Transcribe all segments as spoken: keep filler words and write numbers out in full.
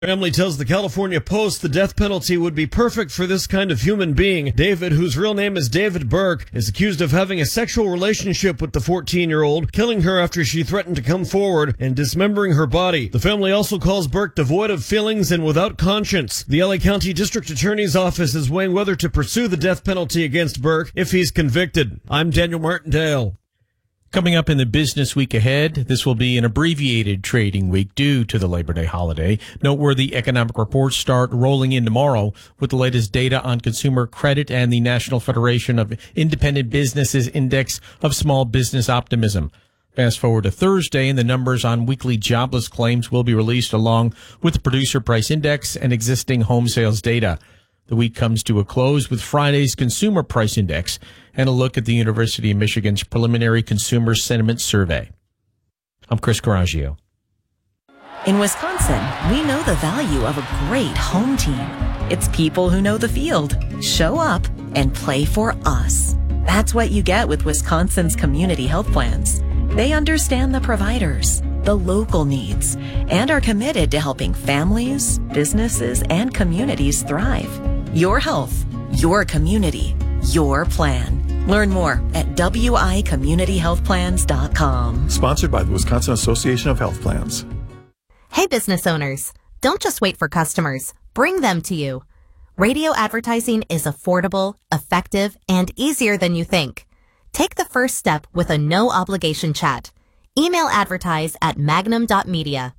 Family tells the California Post the death penalty would be perfect for this kind of human being. David, whose real name is David Burke, is accused of having a sexual relationship with the fourteen-year-old, killing her after she threatened to come forward, and dismembering her body. The family also calls Burke devoid of feelings and without conscience. The L A County District Attorney's Office is weighing whether to pursue the death penalty against Burke if he's convicted. I'm Daniel Martindale. Coming up in the business week ahead, this will be an abbreviated trading week due to the Labor Day holiday. Noteworthy economic reports start rolling in tomorrow with the latest data on consumer credit and the National Federation of Independent Businesses Index of Small Business Optimism. Fast forward to Thursday, and the numbers on weekly jobless claims will be released along with the Producer Price Index and existing home sales data. The week comes to a close with Friday's Consumer Price Index and a look at the University of Michigan's preliminary consumer sentiment survey. I'm Chris Coraggio. In Wisconsin, we know the value of a great home team. It's people who know the field, show up, and play for us. That's what you get with Wisconsin's community health plans. They understand the providers, the local needs, and are committed to helping families, businesses, and communities thrive. Your health, your community, your plan. Learn more at W I community health plans dot com. Sponsored by the Wisconsin Association of Health Plans. Hey, business owners, don't just wait for customers. Bring them to you. Radio advertising is affordable, effective, and easier than you think. Take the first step with a no-obligation chat. Email advertise at magnum dot media.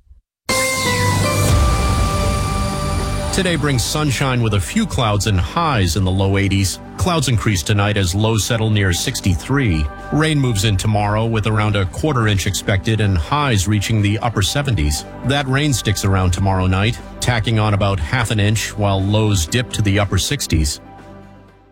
Today brings sunshine with a few clouds and highs in the low eighties. Clouds increase tonight as lows settle near sixty-three. Rain moves in tomorrow with around a quarter inch expected and highs reaching the upper seventies. That rain sticks around tomorrow night, tacking on about half an inch while lows dip to the upper sixties.